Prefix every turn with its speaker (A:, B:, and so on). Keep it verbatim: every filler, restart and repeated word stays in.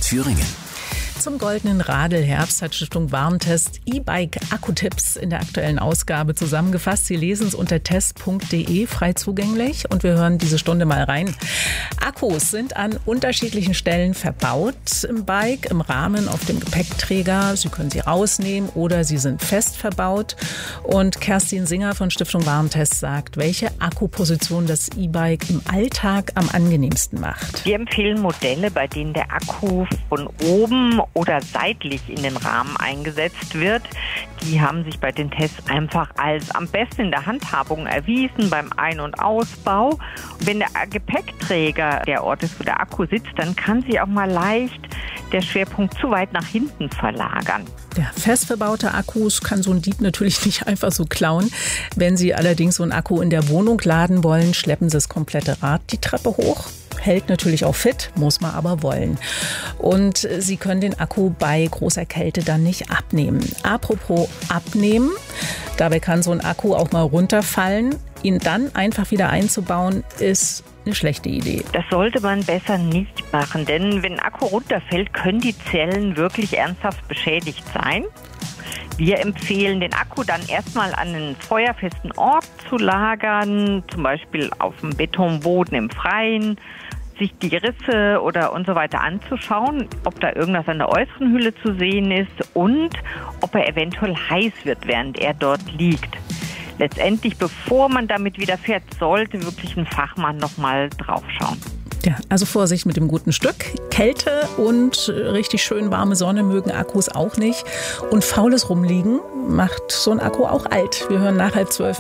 A: Stadt Thüringen.
B: Zum goldenen Radl-Herbst hat Stiftung Warentest E-Bike-Akkutipps in der aktuellen Ausgabe zusammengefasst. Sie lesen es unter test punkt de, frei zugänglich, und wir hören diese Stunde mal rein. Akkus sind an unterschiedlichen Stellen verbaut im Bike, im Rahmen, auf dem Gepäckträger. Sie können sie rausnehmen oder sie sind fest verbaut. Und Kerstin Singer von Stiftung Warentest sagt, welche Akkuposition das E-Bike im Alltag am angenehmsten macht.
C: Wir empfehlen Modelle, bei denen der Akku von oben oder seitlich in den Rahmen eingesetzt wird. Die haben sich bei den Tests einfach als am besten in der Handhabung erwiesen beim Ein- und Ausbau. Wenn der Gepäckträger der Ort ist, wo der Akku sitzt, dann kann sich auch mal leicht der Schwerpunkt zu weit nach hinten verlagern.
B: Ja, fest verbaute Akkus kann so ein Dieb natürlich nicht einfach so klauen. Wenn Sie allerdings so einen Akku in der Wohnung laden wollen, schleppen Sie das komplette Rad die Treppe hoch. Hält natürlich auch fit, muss man aber wollen. Und Sie können den Akku bei großer Kälte dann nicht abnehmen. Apropos abnehmen, dabei kann so ein Akku auch mal runterfallen. Ihn dann einfach wieder einzubauen, ist eine schlechte Idee.
C: Das sollte man besser nicht machen, denn wenn ein Akku runterfällt, können die Zellen wirklich ernsthaft beschädigt sein. Wir empfehlen, den Akku dann erstmal an einen feuerfesten Ort zu lagern, zum Beispiel auf dem Betonboden im Freien, sich die Risse oder und so weiter anzuschauen, ob da irgendwas an der äußeren Hülle zu sehen ist und ob er eventuell heiß wird, während er dort liegt. Letztendlich, bevor man damit wieder fährt, sollte wirklich ein Fachmann nochmal drauf schauen.
B: Ja, also Vorsicht mit dem guten Stück. Kälte und richtig schön warme Sonne mögen Akkus auch nicht. Und faules Rumliegen macht so ein Akku auch alt. Wir hören nach halb zwölf